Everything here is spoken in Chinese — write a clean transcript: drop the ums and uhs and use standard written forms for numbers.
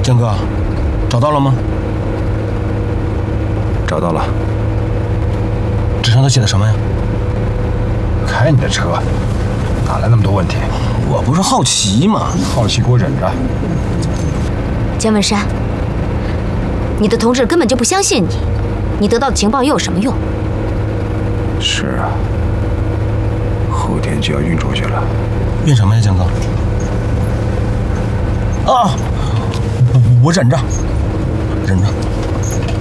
江哥，找到了吗？ 找到了。 纸上都写的什么呀？ 开你的车，哪来那么多问题？ 我不是好奇吗？ 好奇给我忍着。 江文山，你的同志根本就不相信你，你得到的情报又有什么用？ 是啊，后天就要运出去了。 运什么呀，江哥？啊，我忍着，忍着。